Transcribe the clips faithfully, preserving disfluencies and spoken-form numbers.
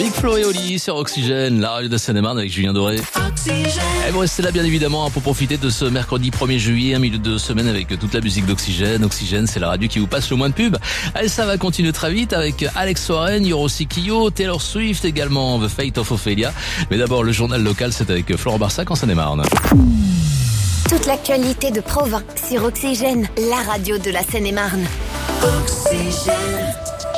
Big Flo et Oli sur Oxygène, la radio de Seine-et-Marne avec Julien Doré. Oxygène. Et vous restez là bien évidemment pour profiter de ce mercredi premier juillet, un milieu de semaine avec toute la musique d'Oxygène. Oxygène, c'est la radio qui vous passe le moins de pub. Allez, ça va continuer très vite avec Alex Warren, Hiroshi Kiyo, Taylor Swift également, The Fate of Ophelia. Mais d'abord, le journal local, c'est avec Florent Barsac en Seine-et-Marne. Toute l'actualité de Provins sur Oxygène, la radio de la Seine-et-Marne. Oxygène.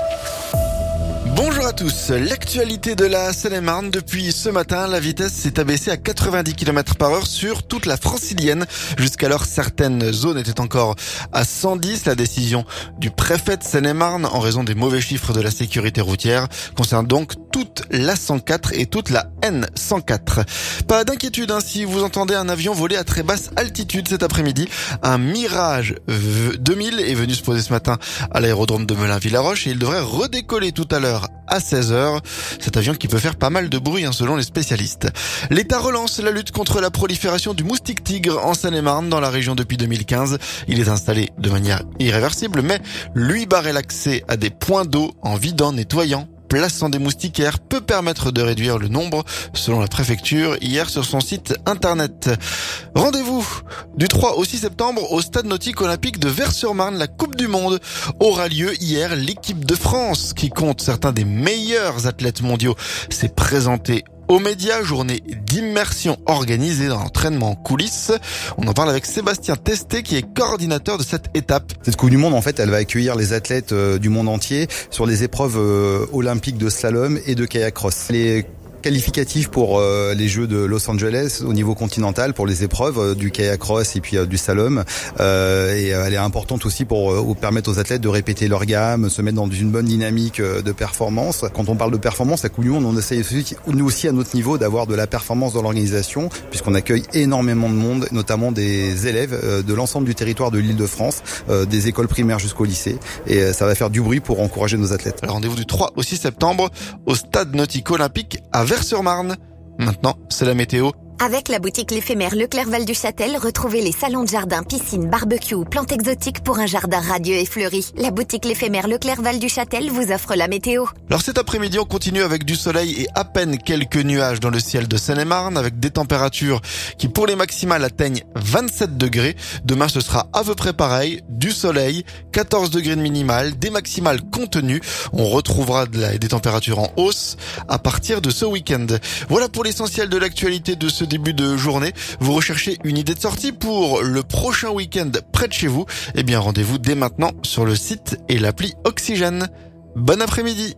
Bonjour à tous, l'actualité de la Seine-et-Marne. Depuis ce matin, la vitesse s'est abaissée à quatre-vingt-dix kilomètres par heure sur toute la francilienne. Jusqu'alors, certaines zones étaient encore à cent dix. La décision du préfet de Seine-et-Marne, en raison des mauvais chiffres de la sécurité routière, concerne donc toute la cent quatre et toute la N cent quatre. Pas d'inquiétude hein, si vous entendez un avion voler à très basse altitude cet après-midi. Un Mirage deux mille est venu se poser ce matin à l'aérodrome de Melun-Villaroche et il devrait redécoller tout à l'heure à seize heures. Cet avion qui peut faire pas mal de bruit hein, selon les spécialistes. L'État relance la lutte contre la prolifération du moustique tigre en Seine-et-Marne dans la région depuis deux mille quinze. Il est installé de manière irréversible mais lui barrer l'accès à des points d'eau en vidant, nettoyant, plaçant des moustiquaires peut permettre de réduire le nombre, selon la préfecture, hier sur son site internet. Rendez-vous du trois au six septembre au stade nautique olympique de Vers-sur-Marne. La Coupe du Monde aura lieu hier. L'équipe de France, qui compte certains des meilleurs athlètes mondiaux, s'est présentée aux médias, journée d'immersion organisée dans l'entraînement en coulisses. On en parle avec Sébastien Testé qui est coordinateur de cette étape. Cette Coupe du Monde, en fait, elle va accueillir les athlètes euh, du monde entier sur les épreuves euh, olympiques de slalom et de kayak cross. Les qualificatif pour euh, les Jeux de Los Angeles au niveau continental pour les épreuves euh, du kayak cross et puis euh, du slalom euh, et euh, elle est importante aussi pour euh, permettre aux athlètes de répéter leur gamme, se mettre dans une bonne dynamique euh, de performance. Quand on parle de performance, la Coupe du Monde, on essaye aussi, nous aussi à notre niveau d'avoir de la performance dans l'organisation puisqu'on accueille énormément de monde, notamment des élèves euh, de l'ensemble du territoire de l'Île-de-France, euh, des écoles primaires jusqu'au lycée et euh, ça va faire du bruit pour encourager nos athlètes. Alors, rendez-vous du trois au six septembre au stade nautique olympique à Vers-sur-Marne. Maintenant, c'est la météo. Avec la boutique L'Éphémère Leclerc Val du Châtel, retrouvez les salons de jardin, piscine, barbecue ou plantes exotiques pour un jardin radieux et fleuri. La boutique L'Éphémère Leclerc Val du Châtel vous offre la météo. Alors cet après-midi, on continue avec du soleil et à peine quelques nuages dans le ciel de Seine-et-Marne avec des températures qui pour les maximales atteignent vingt-sept degrés. Demain, ce sera à peu près pareil, du soleil, quatorze degrés de minimales, des maximales contenues. On retrouvera de la, des températures en hausse à partir de ce week-end. Voilà pour l'essentiel de l'actualité de ce début de journée. Vous recherchez une idée de sortie pour le prochain week-end près de chez vous? Eh bien, rendez-vous dès maintenant sur le site et l'appli Oxygène. Bon après-midi.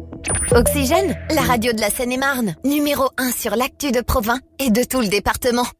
Oxygène, la radio de la Seine-et-Marne, numéro un sur l'actu de Provins et de tout le département.